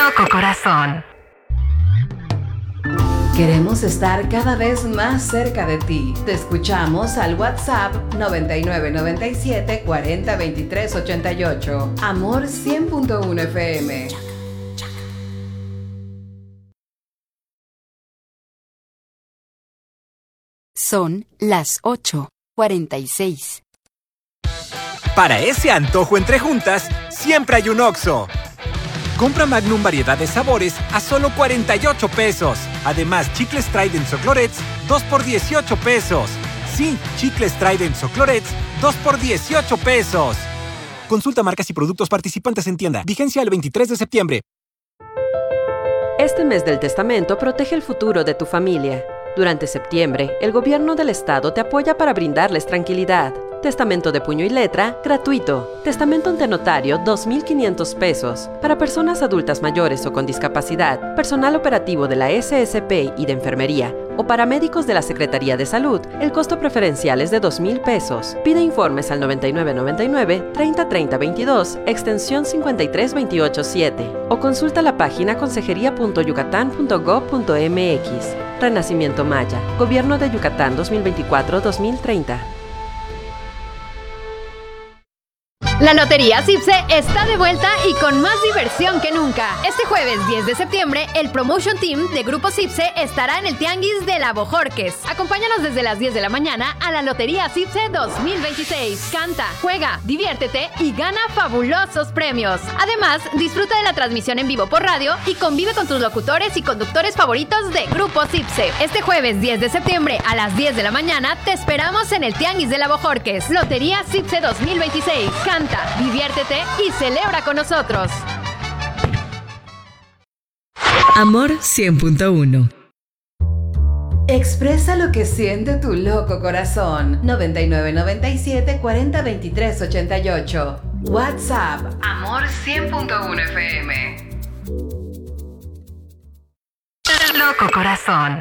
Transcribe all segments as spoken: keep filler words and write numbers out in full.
Loco Corazón. Queremos estar cada vez más cerca de ti. Te escuchamos al WhatsApp noventa y nueve noventa y siete cuarenta veintitrés ochenta y ocho. Amor cien punto uno F M. Son las ocho cuarenta y seis. Para ese antojo entre juntas, siempre hay un Oxxo. Compra Magnum variedad de sabores a solo cuarenta y ocho pesos. Además, chicles Trident o Clorets, dos por dieciocho pesos. Sí, chicles Trident o Clorets, dos por dieciocho pesos. Consulta marcas y productos participantes en tienda. Vigencia el veintitrés de septiembre. Este mes del testamento protege el futuro de tu familia. Durante septiembre, el gobierno del estado te apoya para brindarles tranquilidad. Testamento de puño y letra, gratuito. Testamento ante notario, dos mil quinientos pesos. Para personas adultas mayores o con discapacidad, personal operativo de la S S P y de enfermería, o paramédicos de la Secretaría de Salud, el costo preferencial es de dos mil pesos. Pide informes al noventa y nueve noventa y nueve, treinta treinta veintidós, extensión cincuenta y tres veintiocho siete. O consulta la página consejería punto yucatán punto gob punto m x. Renacimiento Maya. Gobierno de Yucatán dos mil veinticuatro a dos mil treinta. La Lotería Cipse está de vuelta y con más diversión que nunca. Este jueves diez de septiembre, el Promotion Team de Grupo Cipse estará en el Tianguis de la Bojorques. Acompáñanos desde las diez de la mañana a la Lotería Cipse dos mil veintiséis. Canta, juega, diviértete y gana fabulosos premios. Además, disfruta de la transmisión en vivo por radio y convive con tus locutores y conductores favoritos de Grupo Cipse. Este jueves diez de septiembre a las diez de la mañana te esperamos en el Tianguis de la Bojorques. Lotería Cipse dos mil veintiséis. Canta, diviértete y celebra con nosotros. Amor cien punto uno. Expresa lo que siente tu loco corazón. noventa y nueve noventa y siete cuarenta veintitrés ochenta y ocho. WhatsApp Amor cien punto uno F M. Loco Corazón.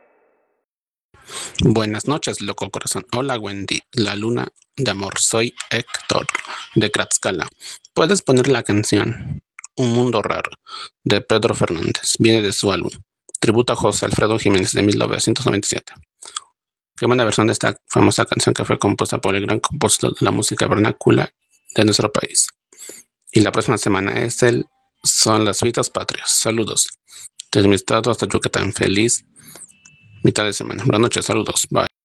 Buenas noches, loco corazón. Hola, Wendy, la luna de amor. Soy Héctor de Tlaxcala. Puedes poner la canción Un Mundo Raro de Pedro Fernández. Viene de su álbum Tributo a José Alfredo Jiménez de mil novecientos noventa y siete. Qué buena versión de esta famosa canción que fue compuesta por el gran compositor de la música vernácula de nuestro país. Y la próxima semana es el Son las Fiestas Patrias. Saludos. Desde mi estado hasta Yucatán. Feliz mitad de semana. Buenas noches, saludos. Bye.